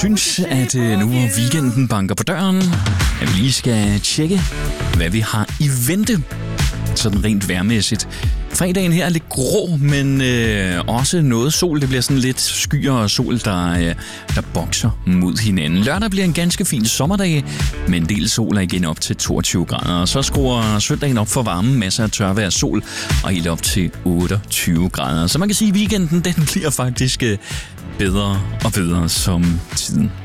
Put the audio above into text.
Synes, at nu weekenden banker på døren, at vi lige skal tjekke, hvad vi har i vente, sådan rent vejrmæssigt. Fredagen her er lidt grå, men også noget sol. Det bliver sådan lidt skyer og sol, der bokser mod hinanden. Lørdag bliver en ganske fin sommerdag, med en del sol er igen op til 22 grader. Og så skruer søndagen op for varmen, masser af tørvejr og sol, og helt op til 28 grader. Så man kan sige, at weekenden den bliver faktisk bedre og bedre som tiden